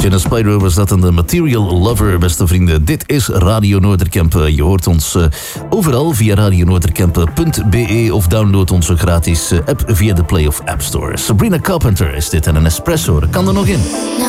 Jenna Spider was dat en de Material Lover, beste vrienden. Dit is Radio Noorderkamp. Je hoort ons overal via radionoorderkamp.be of download onze gratis app via de Play of App Store. Sabrina Carpenter is dit en een espresso, dat kan er nog in.